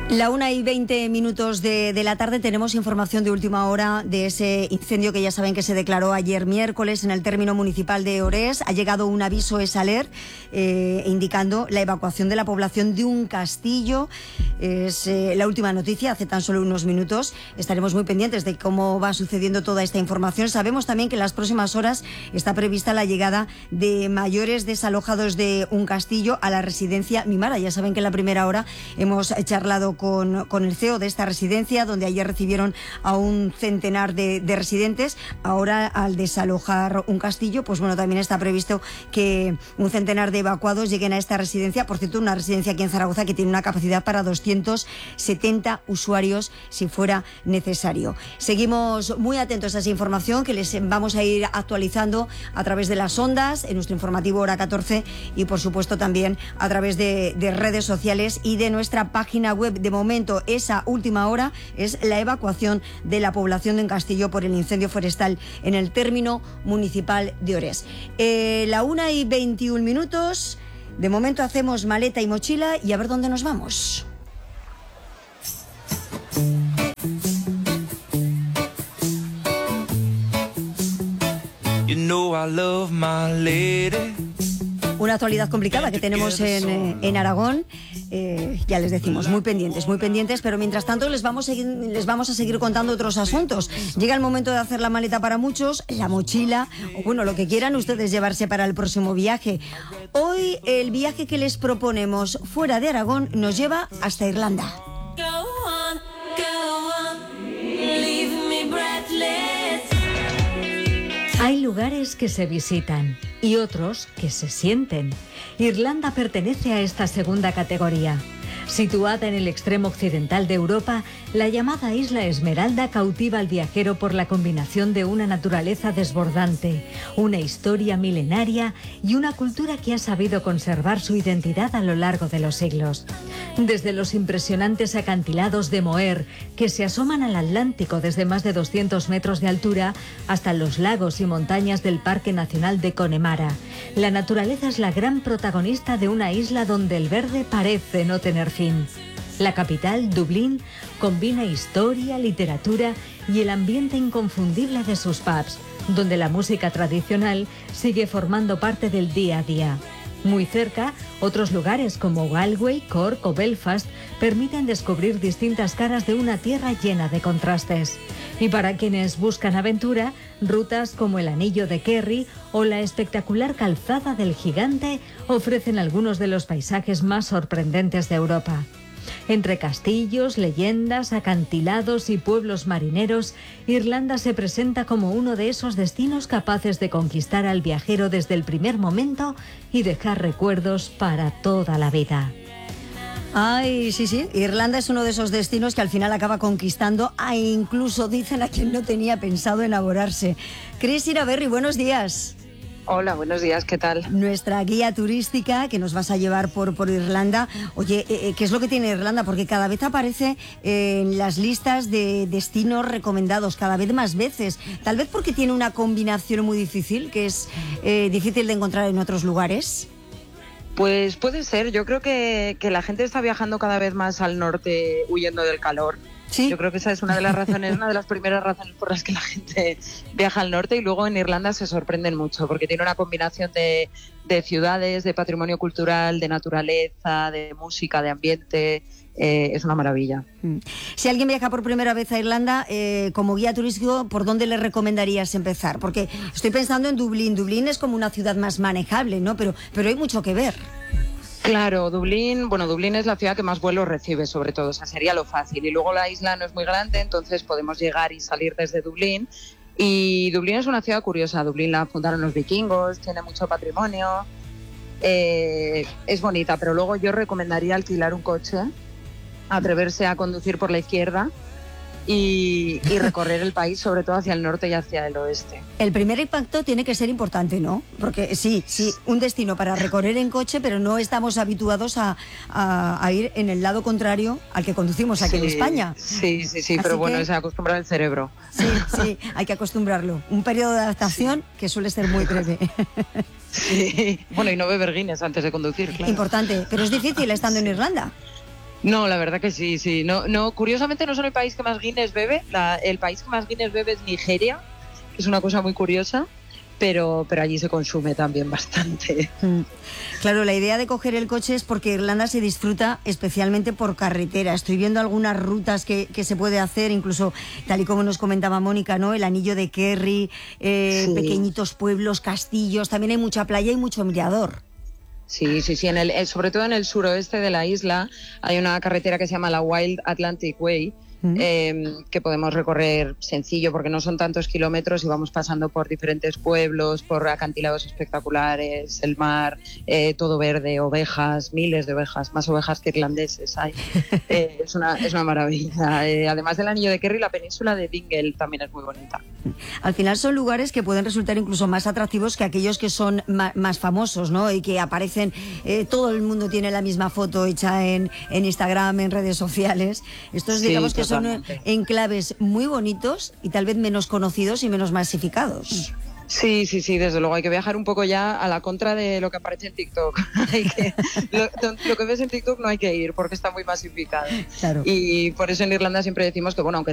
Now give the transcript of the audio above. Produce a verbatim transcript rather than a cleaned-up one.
La una y veinte minutos de, de la tarde tenemos información de última hora de ese incendio que ya saben que se declaró ayer miércoles en el término municipal de Orés. Ha llegado un aviso ESALER eh, indicando la evacuación de la población de un castillo. Es eh, la última noticia, hace tan solo unos minutos. Estaremos muy pendientes de cómo va sucediendo toda esta información. Sabemos también que en las próximas horas está prevista la llegada de mayores desalojados de un castillo a la residencia Mimara. Ya saben que en la primera hora hemos charlado Con, con el C E O de esta residencia, donde ayer recibieron a un centenar de, de residentes. Ahora, al desalojar un castillo, pues bueno, también está previsto que un centenar de evacuados lleguen a esta residencia. Por cierto, una residencia aquí en Zaragoza que tiene una capacidad para doscientos setenta usuarios si fuera necesario. Seguimos muy atentos a esa información que les vamos a ir actualizando a través de las ondas, en nuestro informativo Hora catorce y por supuesto también a través de, de redes sociales y de nuestra página web. De momento, esa última hora es la evacuación de la población de un castillo por el incendio forestal en el término municipal de Orés. Eh, la una y veintiún minutos. De momento hacemos maleta y mochila y a ver dónde nos vamos. You know I love my lady. Una actualidad complicada que tenemos en, en Aragón, eh, ya les decimos, muy pendientes, muy pendientes, pero mientras tanto les vamos, a seguir, les vamos a seguir contando otros asuntos. Llega el momento de hacer la maleta para muchos, la mochila, o bueno, lo que quieran ustedes llevarse para el próximo viaje. Hoy el viaje que les proponemos fuera de Aragón nos lleva hasta Irlanda. Go on, go on, leave me breathless. Hay lugares que se visitan y otros que se sienten. Irlanda pertenece a esta segunda categoría. Situada en el extremo occidental de Europa, la llamada Isla Esmeralda cautiva al viajero por la combinación de una naturaleza desbordante, una historia milenaria y una cultura que ha sabido conservar su identidad a lo largo de los siglos. Desde los impresionantes acantilados de Moher, que se asoman al Atlántico desde más de doscientos metros de altura, hasta los lagos y montañas del Parque Nacional de Connemara, la naturaleza es la gran protagonista de una isla donde el verde parece no tener fin. La capital, Dublín, combina historia, literatura y el ambiente inconfundible de sus pubs, donde la música tradicional sigue formando parte del día a día. Muy cerca, otros lugares como Galway, Cork o Belfast permiten descubrir distintas caras de una tierra llena de contrastes. Y para quienes buscan aventura, rutas como el Anillo de Kerry o la espectacular Calzada del Gigante ofrecen algunos de los paisajes más sorprendentes de Europa. Entre castillos, leyendas, acantilados y pueblos marineros, Irlanda se presenta como uno de esos destinos capaces de conquistar al viajero desde el primer momento y dejar recuerdos para toda la vida. Ay, sí, sí, Irlanda es uno de esos destinos que al final acaba conquistando a incluso, dicen, a quien no tenía pensado enamorarse. Chris Iraberri, buenos días. Hola, buenos días, ¿qué tal? Nuestra guía turística que nos vas a llevar por, por Irlanda. Oye, eh, ¿qué es lo que tiene Irlanda? Porque cada vez aparece eh, en las listas de destinos recomendados, cada vez más veces. Tal vez porque tiene una combinación muy difícil, que es eh, difícil de encontrar en otros lugares. Pues puede ser, yo creo que, que la gente está viajando cada vez más al norte huyendo del calor. ¿Sí? Yo creo que esa es una de las razones, una de las primeras razones por las que la gente viaja al norte, y luego en Irlanda se sorprenden mucho porque tiene una combinación de, de ciudades, de patrimonio cultural, de naturaleza, de música, de ambiente. Eh, es una maravilla. Si alguien viaja por primera vez a Irlanda, eh, como guía turístico, ¿por dónde le recomendarías empezar? Porque estoy pensando en Dublín. Dublín es como una ciudad más manejable, ¿no? Pero, pero hay mucho que ver. Claro, Dublín, bueno, Dublín es la ciudad que más vuelos recibe, sobre todo, o sea, sería lo fácil. Y luego la isla no es muy grande, entonces podemos llegar y salir desde Dublín. Y Dublín es una ciudad curiosa. Dublín la fundaron los vikingos, tiene mucho patrimonio, eh, es bonita, pero luego yo recomendaría alquilar un coche, atreverse a conducir por la izquierda y, y recorrer el país, sobre todo hacia el norte y hacia el oeste. El primer impacto tiene que ser importante, ¿no? Porque sí, sí, un destino para recorrer en coche, pero no estamos habituados a, a, a ir en el lado contrario al que conducimos aquí sí, en España. Sí, sí, sí, Así pero bueno, que, se acostumbra el cerebro. Sí, sí, hay que acostumbrarlo. Un periodo de adaptación sí. que suele ser muy breve. Sí, bueno, y no beber Guinness antes de conducir, claro. Importante, pero es difícil estando sí. en Irlanda. No, la verdad que sí, sí. No, no, curiosamente no son el país que más Guinness bebe. La, el país que más Guinness bebe es Nigeria, que es una cosa muy curiosa. Pero, pero allí se consume también bastante. Claro, la idea de coger el coche es porque Irlanda se disfruta especialmente por carretera. Estoy viendo algunas rutas que, que se puede hacer, incluso tal y como nos comentaba Mónica, ¿no? El anillo de Kerry, eh, sí. pequeñitos pueblos, castillos, también hay mucha playa y mucho mirador. Sí, sí, sí. En el, sobre todo en el suroeste de la isla hay una carretera que se llama la Wild Atlantic Way, Mm. Eh, que podemos recorrer sencillo porque no son tantos kilómetros y vamos pasando por diferentes pueblos, por acantilados espectaculares, el mar, eh, todo verde, ovejas, miles de ovejas, más ovejas que irlandeses hay. Eh, es, una, es una maravilla. Eh, además del anillo de Kerry, la península de Dingle también es muy bonita. Al final son lugares que pueden resultar incluso más atractivos que aquellos que son ma más famosos, ¿no? Y que aparecen, eh, todo el mundo tiene la misma foto hecha en, en Instagram, en redes sociales. Estos sí, digamos que son enclaves muy bonitos y tal vez menos conocidos y menos masificados. Sí, sí, sí, desde luego hay que viajar un poco ya a la contra de lo que aparece en TikTok. hay que, lo, lo que ves en TikTok no hay que ir porque está muy masificado. Claro. Y por eso en Irlanda siempre decimos que, bueno, aunque